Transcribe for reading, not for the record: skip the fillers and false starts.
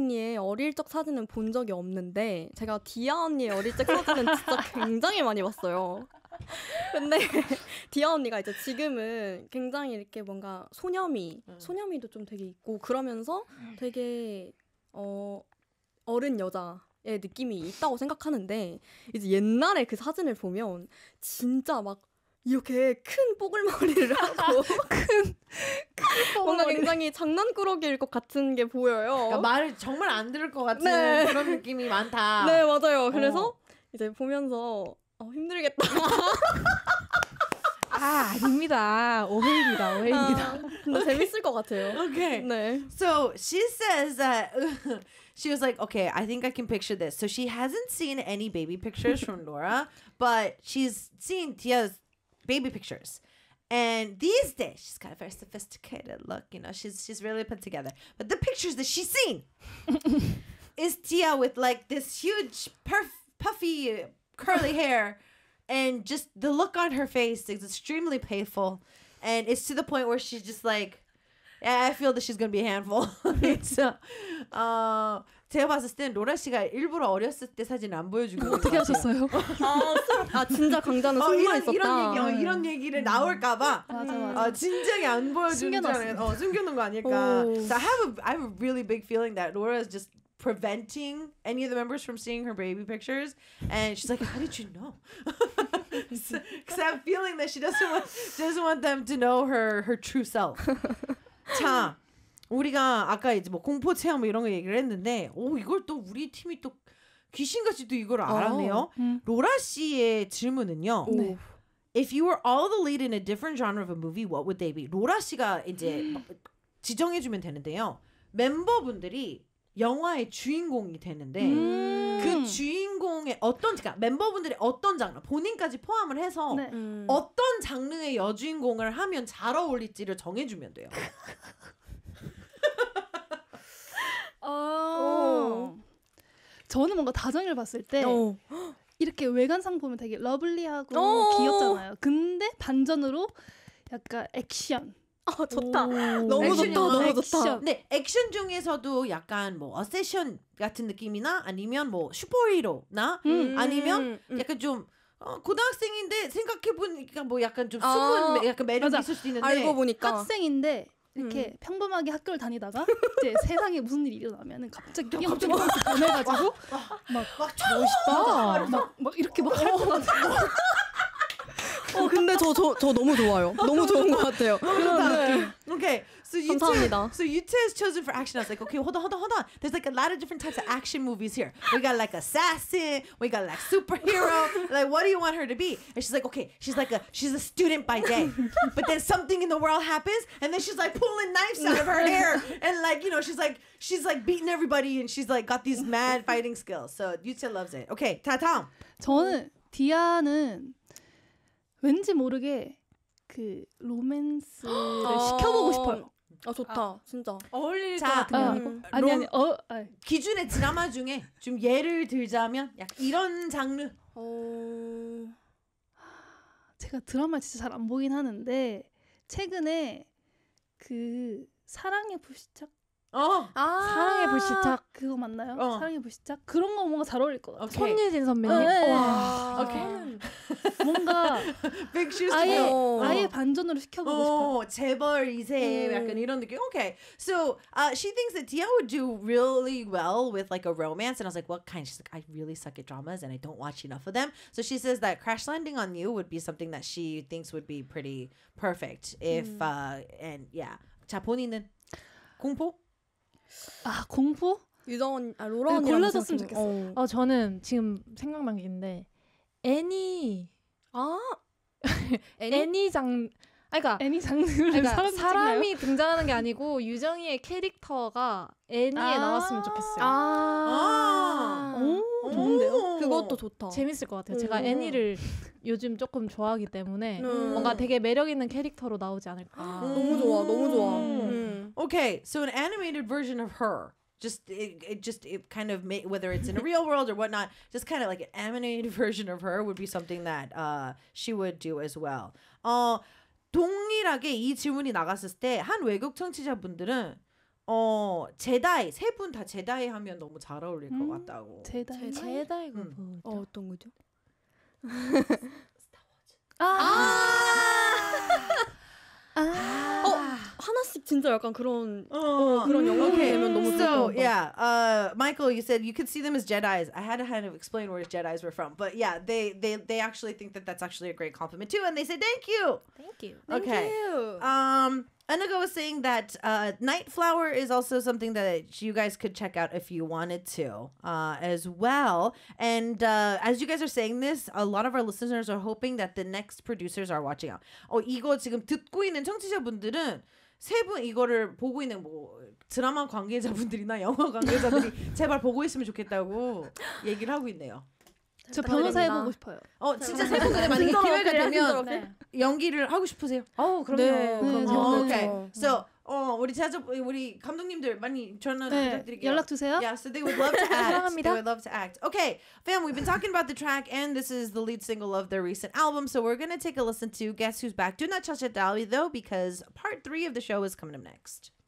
언니의 어릴 적 사진은 본 적이 없는데 제가 디아 언니의 어릴 적 사진은 진짜 굉장히 많이 봤어요. 근데 디아 언니가 이제 지금은 굉장히 이렇게 뭔가 소녀미도 좀 되게 있고 그러면서 되게 어른 여자의 느낌이 있다고 생각하는데 이제 옛날에 그 사진을 보면 진짜 막 이렇게 큰 뽀글머리를 하고 뭔가 굉장히 장난꾸러기일 것 같은 게 보여요. 그러니까 말을 정말 안 들을 것 같은 네. 그런 느낌이 많다. 네, 맞아요. 그래서 이제 보면서 힘들겠다. 아닙니다. 오해입니다. 근데 재밌을 것 같아요. Okay. 네. So she says that she was like, okay, I think I can picture this. So she hasn't seen any baby pictures from Laura, but she's seen Tia's baby pictures. And these days, she's got a very sophisticated look. You know, she's really put together. But the pictures that she's seen is Tia with like this huge, puffy, curly hair. And just the look on her face is extremely painful. And it's to the point where she's just like, yeah, I feel that she's going to be a handful. 제가 봤을 땐 로라 씨가 일부러 어렸을 때 사진 안 보여주고 어떻게 하셨어요? 진짜 강자는 숨어 있었다. 이런 얘기를 나올까봐 맞아. 진작에 안 보여주는 줄 알았는데 숨겨놓은 거 아닐까. So I have a really big feeling that Laura is just preventing any of the members from seeing her baby pictures, and she's like, how did you know? Because I have a feeling that she doesn't want them to know her true self. 자, 우리가 아까 이제 뭐 공포 체험 이런 거 얘기를 했는데, 이걸 또 우리 팀이 또 귀신같이 또 이걸 알았네요. 로라 씨의 질문은요. 네. If you were all the lead in a different genre of a movie, what would they be? 로라 씨가 이제 지정해주면 되는데요. 멤버분들이 영화의 주인공이 되는데 그 주인공의 그러니까 멤버분들이 어떤 장르 본인까지 포함을 해서 네. 어떤 장르의 여주인공을 하면 잘 어울릴지를 정해주면 돼요. 저는 뭔가 다정이를 봤을 때 이렇게 외관상 보면 되게 러블리하고 귀엽잖아요. 근데 반전으로 약간 액션. 좋다. 너무 좋다. 너무 좋다. 근데 액션 중에서도 약간 뭐 어세션 같은 느낌이나 아니면 뭐 슈퍼히어로나 아니면 약간 좀 고등학생인데 생각해보니까 뭐 약간 좀 숨은 약간 매력이 있을 수도 있는데 알고 보니까 학생인데 이렇게 평범하게 학교를 다니다가 이제 세상에 무슨 일이 일어나면은 갑자기 뿅뿅 변해가지고 막 멋있다 막 이렇게 막 할 것 같아요. 근데 저 너무 좋아요. 너무 좋은 것 같아요. Okay, so 감사합니다. So Yuta is chosen for action. I was like, okay, hold on. There's like a lot of different types of action movies here. We got like assassin, we got like superhero. Like, what do you want her to be? And she's like, okay, she's a student by day, but then something in the world happens, and then she's like pulling knives out of her hair, and like she's like beating everybody, and she's like got these mad fighting skills. So Yuta loves it. Okay, 다음. 저는 디아는 왠지 모르게 그 로맨스를 시켜보고 싶어요. 좋다. 진짜. 어울릴 것 같은 기준의 드라마 중에 좀 예를 들자면 약간 이런 장르. 제가 드라마 진짜 잘 안 보긴 하는데 최근에 그 사랑의 불시착 사랑의 불시착 그거 맞나요? 사랑의 불시착 그런 거 뭔가 잘 어울릴 것 같아요. 손예진 선배님. 뭔가 아예 반전으로 시켜보고 싶어요. 재벌 2세 약간 이런 느낌. Okay, so she thinks that Tia would do really well with like a romance, and I was like, what kind? She's like, I really suck at dramas, and I don't watch enough of them. So she says that Crash Landing on You would be something that she thinks would be pretty perfect if and yeah. 자, 본인은 공포? 공포? 로라 언니 골라줬으면 좋겠어요. 저는 지금 생각난 게 있는데 애니 애니 장르를 사람이 등장하는 게 아니고 유정이의 캐릭터가 애니에 나왔으면 좋겠어요. 좋은데요? 그것도 좋다. 재밌을 것 같아요. 제가 애니를 요즘 조금 좋아하기 때문에 뭔가 되게 매력 있는 캐릭터로 나오지 않을까. 너무 좋아. 너무 좋아. Okay, so an animated version of her. It kind of whether it's in a real world or whatnot, just kind of like an animated version of her would be something that she would do as well. 동일하게 이 질문이 나갔을 때 한 외국 청취자분들은 제다이 세 분 다 제다이 하면 너무 잘 어울릴 것 같다고. 제다이. 제다이가 뭐죠? 어떤 거죠? 하나씩 진짜 약간 그런 그런 영화가 되면 너무 좋을 것 So 같다. yeah, Michael, you said you could see them as Jedis. I had to kind of explain where Jedis were from, but yeah, they actually think that that's actually a great compliment too, and they say thank you. Thank you. Okay. Anaga was saying that Nightflower is also something that you guys could check out if you wanted to as well. And as you guys are saying this, a lot of our listeners are hoping that the next producers are watching out. 이거 지금 듣고 있는 청취자분들은 세 분 이거를 보고 있는 뭐 드라마 관계자분들이나 영화 관계자들이 제발 보고 있으면 좋겠다고 얘기를 하고 있네요. 저 변호사 해보고 싶어요. 진짜 세 분 근데 만약에 기회가 되면 연기를 하고 싶으세요? 그럼요. 네, 그럼요. Okay. So, 우리 감독님들 많이 전화 부탁드릴게요. 연락 주세요. Yeah, so they would love to act. They would love to act. Okay, fam, we've been talking about the track, and this is the lead single of their recent album. So we're gonna take a listen to Guess Who's Back. Do not touch it, Dali, though, because part 3 of the show is coming up next.